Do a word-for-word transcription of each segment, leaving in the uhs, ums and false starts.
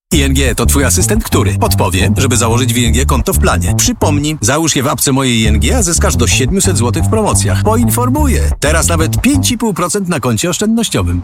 I N G to twój asystent, który podpowie, żeby założyć w I N G konto w planie. Przypomnij, załóż je w apce mojej I N G, a zyskasz do siedemset złotych w promocjach. Poinformuję. Teraz nawet pięć i pół procent na koncie oszczędnościowym.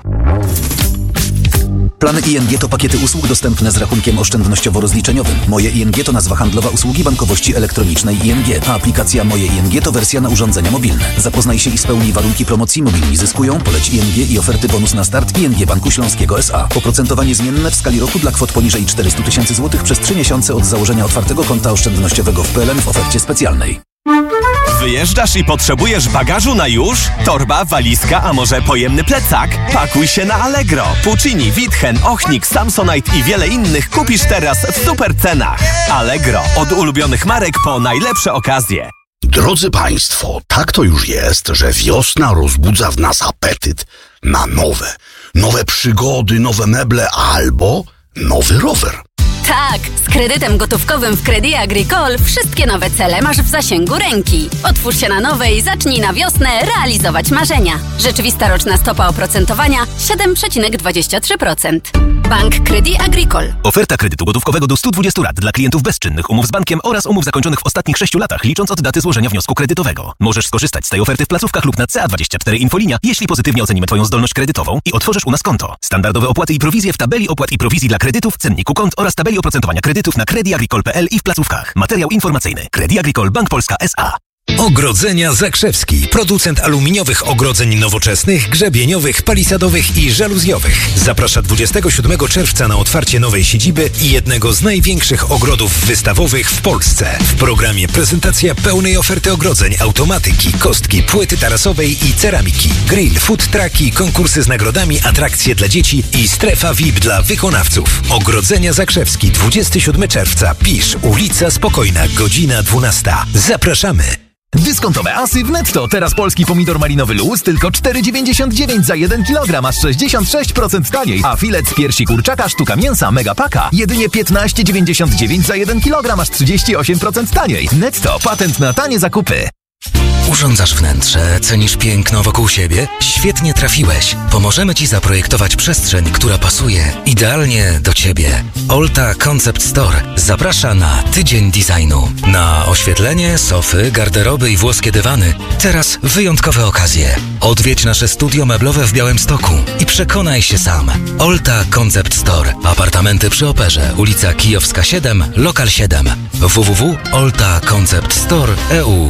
Plany I N G to pakiety usług dostępne z rachunkiem oszczędnościowo-rozliczeniowym. Moje I N G to nazwa handlowa usługi bankowości elektronicznej I N G, a aplikacja Moje I N G to wersja na urządzenia mobilne. Zapoznaj się i spełnij warunki promocji. Mobilni zyskują, poleć I N G i oferty bonus na start I N G Banku Śląskiego S A. Oprocentowanie zmienne w skali roku dla kwot poniżej czterysta tysięcy złotych przez trzy miesiące od założenia otwartego konta oszczędnościowego w P L N w ofercie specjalnej. Wyjeżdżasz i potrzebujesz bagażu na już? Torba, walizka, a może pojemny plecak? Pakuj się na Allegro. Puccini, Witchen, Ochnik, Samsonite i wiele innych kupisz teraz w super cenach. Allegro. Od ulubionych marek po najlepsze okazje. Drodzy Państwo, tak to już jest, że wiosna rozbudza w nas apetyt na nowe, nowe przygody, nowe meble albo nowy rower. Tak, z kredytem gotówkowym w Crédit Agricole wszystkie nowe cele masz w zasięgu ręki. Otwórz się na nowe i zacznij na wiosnę realizować marzenia. Rzeczywista roczna stopa oprocentowania siedem przecinek dwadzieścia trzy procent. Bank Crédit Agricole. Oferta kredytu gotówkowego do stu dwudziestu lat dla klientów bezczynnych umów z bankiem oraz umów zakończonych w ostatnich sześciu latach, licząc od daty złożenia wniosku kredytowego. Możesz skorzystać z tej oferty w placówkach lub na C A dwadzieścia cztery Infolinia, jeśli pozytywnie ocenimy Twoją zdolność kredytową i otworzysz u nas konto. Standardowe opłaty i prowizje w tabeli opłat i prowizji dla kredytów, cenniku kont oraz tabeli oprocentowania kredytów na crédit agricole kropka p l i w placówkach. Materiał informacyjny. Crédit Agricole Bank Polska S A. Ogrodzenia Zakrzewski. Producent aluminiowych ogrodzeń nowoczesnych, grzebieniowych, palisadowych i żaluzjowych. Zaprasza dwudziestego siódmego czerwca na otwarcie nowej siedziby i jednego z największych ogrodów wystawowych w Polsce. W programie prezentacja pełnej oferty ogrodzeń, automatyki, kostki, płyty tarasowej i ceramiki, grill, food trucki, konkursy z nagrodami, atrakcje dla dzieci i strefa V I P dla wykonawców. Ogrodzenia Zakrzewski, dwudziestego siódmego czerwca. Pisz, ulica Spokojna, godzina dwunasta. Zapraszamy. Dyskontowe asy w Netto. Teraz polski pomidor malinowy luz tylko cztery dziewięćdziesiąt dziewięć za jeden kilogram, aż sześćdziesiąt sześć procent taniej. A filet z piersi kurczaka sztuka mięsa mega paka jedynie piętnaście dziewięćdziesiąt dziewięć za jeden kilogram, aż trzydzieści osiem procent taniej. Netto. Patent na tanie zakupy. Urządzasz wnętrze, cenisz piękno wokół siebie? Świetnie trafiłeś. Pomożemy Ci zaprojektować przestrzeń, która pasuje idealnie do Ciebie. Olta Concept Store zaprasza na Tydzień Designu. Na oświetlenie, sofy, garderoby i włoskie dywany teraz wyjątkowe okazje. Odwiedź nasze studio meblowe w Białymstoku i przekonaj się sam. Olta Concept Store. Apartamenty przy Operze, ulica Kijowska siedem, lokal siedem. w w w kropka olta concept store kropka e u.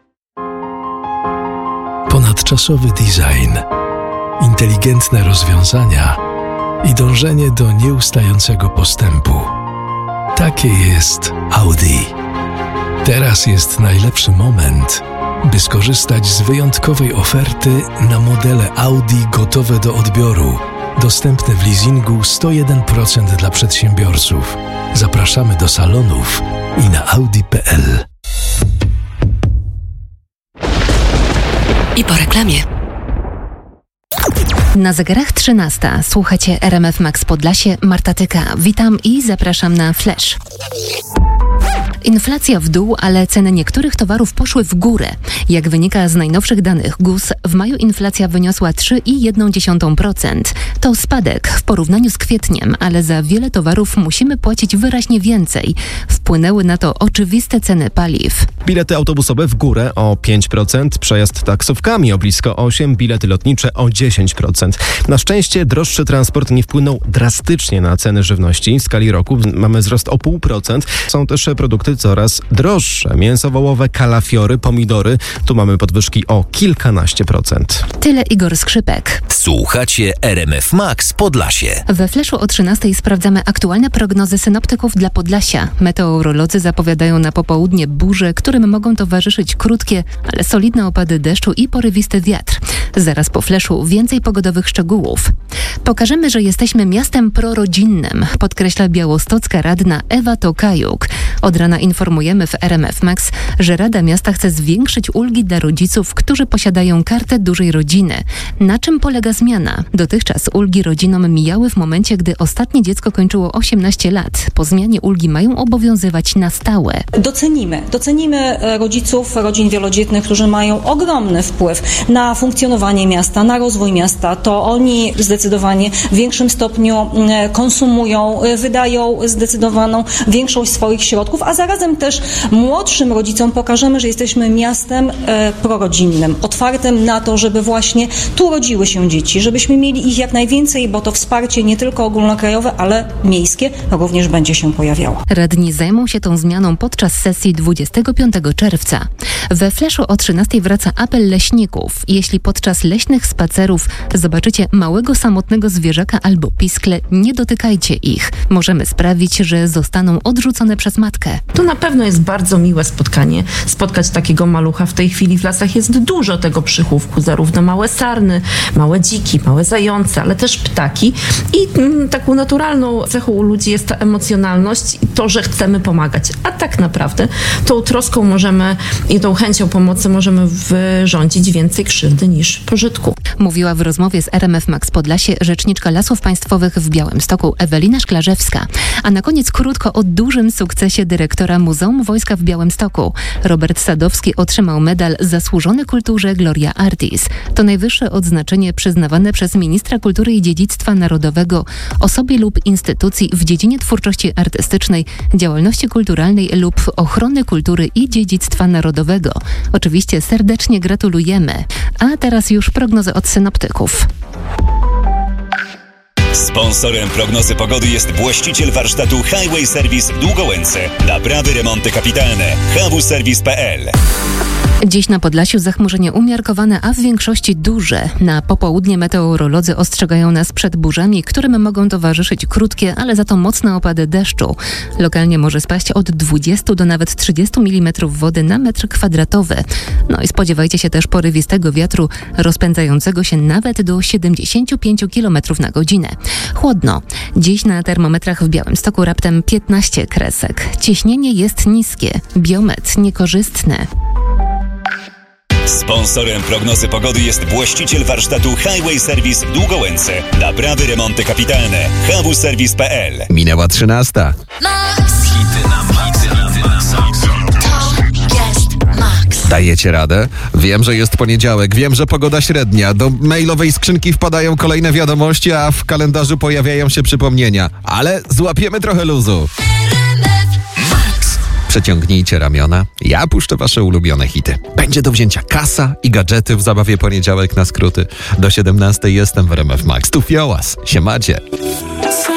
Ponadczasowy design, inteligentne rozwiązania i dążenie do nieustającego postępu. Takie jest Audi. Teraz jest najlepszy moment, by skorzystać z wyjątkowej oferty na modele Audi gotowe do odbioru. Dostępne w leasingu sto jeden procent dla przedsiębiorców. Zapraszamy do salonów i na audi kropka p l. I po reklamie. Na zegarach trzynasta. Słuchacie R M F Max Podlasie. Marta Tyka. Witam i zapraszam na Flash. Inflacja w dół, ale ceny niektórych towarów poszły w górę. Jak wynika z najnowszych danych G U S, w maju inflacja wyniosła trzy przecinek jeden procent. To spadek w porównaniu z kwietniem, ale za wiele towarów musimy płacić wyraźnie więcej. Wpłynęły na to oczywiste ceny paliw. Bilety autobusowe w górę o pięć procent, przejazd taksówkami o blisko osiem procent, bilety lotnicze o dziesięć procent. Na szczęście droższy transport nie wpłynął drastycznie na ceny żywności. W skali roku mamy wzrost o zero przecinek pięć procent. Są też produkty coraz droższe. Mięso wołowe, kalafiory, pomidory. Tu mamy podwyżki o kilkanaście procent. Tyle Igor Skrzypek. Słuchacie R M F Max Podlasie. We Flashu o trzynastej sprawdzamy aktualne prognozy synoptyków dla Podlasia. Meteorolodzy zapowiadają na popołudnie burze, którym mogą towarzyszyć krótkie, ale solidne opady deszczu i porywisty wiatr. Zaraz po Flashu więcej pogodowych szczegółów. Pokażemy, że jesteśmy miastem prorodzinnym, podkreśla białostocka radna Ewa Tokajuk. Od rana informujemy w R M F Max, że Rada Miasta chce zwiększyć ulgi dla rodziców, którzy posiadają kartę dużej rodziny. Na czym polega zmiana? Dotychczas ulgi rodzinom mijały w momencie, gdy ostatnie dziecko kończyło osiemnaście lat. Po zmianie ulgi mają obowiązywać na stałe. Docenimy, docenimy rodziców rodzin wielodzietnych, którzy mają ogromny wpływ na funkcjonowanie miasta, na rozwój miasta. To oni zdecydowanie w większym stopniu konsumują, wydają zdecydowaną większość swoich środków, a zarazem też młodszym rodzicom pokażemy, że jesteśmy miastem e, prorodzinnym, otwartym na to, żeby właśnie tu rodziły się dzieci, żebyśmy mieli ich jak najwięcej, bo to wsparcie nie tylko ogólnokrajowe, ale miejskie również będzie się pojawiało. Radni zajmą się tą zmianą podczas sesji dwudziestego piątego czerwca. We Fleszu o trzynastej wraca apel leśników. Jeśli podczas leśnych spacerów zobaczycie małego samotnego zwierzaka albo piskle, nie dotykajcie ich. Możemy sprawić, że zostaną odrzucone przez matkę. To na pewno jest bardzo miłe spotkanie, spotkać takiego malucha. W tej chwili w lasach jest dużo tego przychówku, zarówno małe sarny, małe dziki, małe zające, ale też ptaki. I mm, taką naturalną cechą u ludzi jest ta emocjonalność i to, że chcemy pomagać. A tak naprawdę tą troską możemy i tą chęcią pomocy możemy wyrządzić więcej krzywdy niż pożytku. Mówiła w rozmowie z R M F Max Podlasie rzeczniczka Lasów Państwowych w Białymstoku Ewelina Szklarzewska. A na koniec krótko o dużym sukcesie dyrektora Muzeum Wojska w Białymstoku. Robert Sadowski otrzymał medal Zasłużony Kulturze Gloria Artis. To najwyższe odznaczenie przyznawane przez ministra kultury i dziedzictwa narodowego osobie lub instytucji w dziedzinie twórczości artystycznej, działalności kulturalnej lub ochrony kultury i dziedzictwa narodowego. Oczywiście serdecznie gratulujemy. A teraz już prognozy od synoptyków. Sponsorem prognozy pogody jest właściciel warsztatu Highway Service w Długołęce. Naprawy, remonty kapitalne. h w serwis kropka p l. Dziś na Podlasiu zachmurzenie umiarkowane, a w większości duże. Na popołudnie meteorolodzy ostrzegają nas przed burzami, którym mogą towarzyszyć krótkie, ale za to mocne opady deszczu. Lokalnie może spaść od dwudziestu do nawet trzydziestu milimetrów wody na metr kwadratowy. No i spodziewajcie się też porywistego wiatru rozpędzającego się nawet do siedemdziesięciu pięciu kilometrów na godzinę. Chłodno. Dziś na termometrach w Białymstoku raptem piętnaście kresek. Ciśnienie jest niskie. Biometr niekorzystny. Sponsorem prognozy pogody jest właściciel warsztatu Highway Service w Długołęce. Naprawy, remonty kapitalne. h w serwis kropka p l. Minęła trzynasta. Hity na maksa. Dajecie radę? Wiem, że jest poniedziałek, wiem, że pogoda średnia. Do mailowej skrzynki wpadają kolejne wiadomości, a w kalendarzu pojawiają się przypomnienia. Ale złapiemy trochę luzu. Przeciągnijcie ramiona. Ja puszczę wasze ulubione hity. Będzie do wzięcia kasa i gadżety w zabawie poniedziałek na skróty. Do siedemnastej jestem w R M F Max. Tu Fiołas. Siemacie.